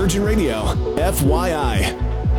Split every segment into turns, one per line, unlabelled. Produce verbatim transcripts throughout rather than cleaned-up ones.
Virgin Radio, F Y I.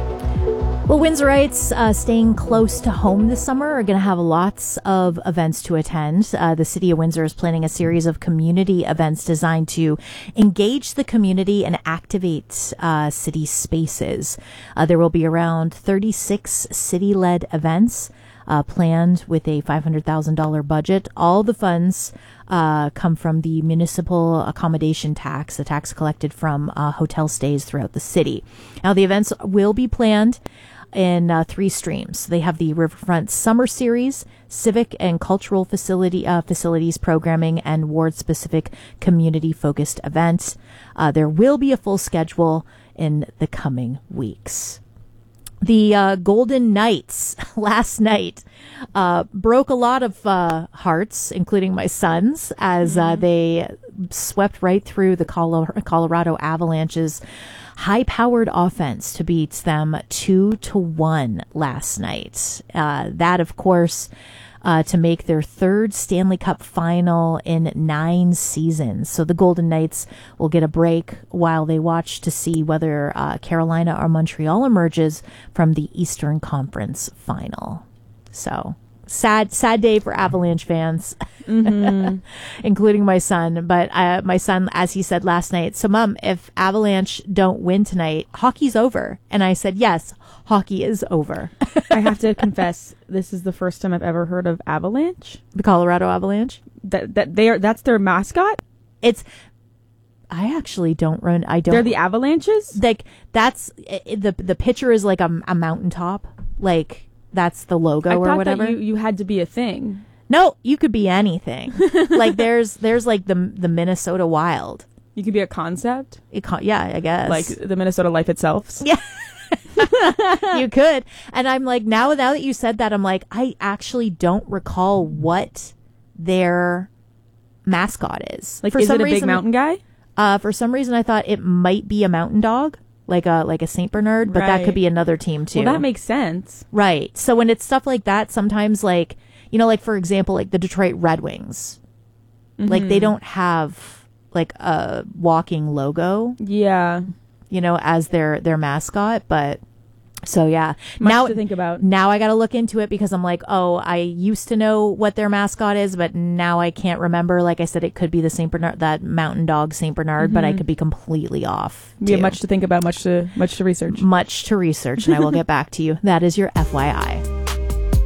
Well, Windsorites uh, staying close to home this summer are going to have lots of events to attend. Uh, the City of Windsor is planning a series of community events designed to engage the community and activate uh, city spaces. Uh, there will be around thirty-six city-led events uh, planned with a five hundred thousand dollars budget. All the funds uh, come from the municipal accommodation tax, the tax collected from uh, hotel stays throughout the city. Now, the events will be planned in uh, three streams. They have the Riverfront Summer Series, civic and cultural facility uh, facilities programming, and ward-specific community-focused events. Uh, there will be a full schedule in the coming weeks. The uh, Golden Knights last night uh, broke a lot of uh, hearts, including my son's, as mm-hmm. uh, they swept right through the Colorado Avalanche's high-powered offense to beat them two to one last night. Uh, that, of course, uh, to make their third Stanley Cup final in nine seasons. So the Golden Knights will get a break while they watch to see whether uh, Carolina or Montreal emerges from the Eastern Conference final. So sad, sad day for Avalanche fans, mm-hmm. including my son. But uh, my son, as he said last night, so Mom, if Avalanche don't win tonight, hockey's over. And I said, yes, hockey is over.
I have to confess, this is the first time I've ever heard of Avalanche.
The Colorado Avalanche?
That that they are. That's their mascot?
It's. I actually don't run. I don't.
They're the Avalanches?
Like, that's. It, the The picture is like a, a mountaintop. Like, that's the logo
I
or
thought
whatever.
That you, you had to be a thing.
No, you could be anything. Like, there's there's like the the Minnesota Wild.
You could be a concept?
It con- yeah, I guess.
Like the Minnesota Life itself?
Yeah. You could. And I'm like, now, now that you said that, I'm like, I actually don't recall what their mascot is.
Like,
for
is
some
it a
reason,
big mountain guy?
Uh, for some reason, I thought it might be a mountain dog. Like a like a Saint Bernard, but
right.
that could be another team too.
Well, that makes sense.
Right. So when it's stuff like that, sometimes like, you know, like for example, like the Detroit Red Wings, mm-hmm. like they don't have like a walking logo.
Yeah.
You know, as their their mascot, but so yeah.
Much
now
to think about.
Now I got to look into it because I'm like, oh, I used to know what their mascot is, but now I can't remember. Like I said, it could be the Saint Bernard, that mountain dog Saint Bernard, mm-hmm. but I could be completely off.
We have much to think about, much to much to research.
Much to research, and I will get back to you. That is your F Y I.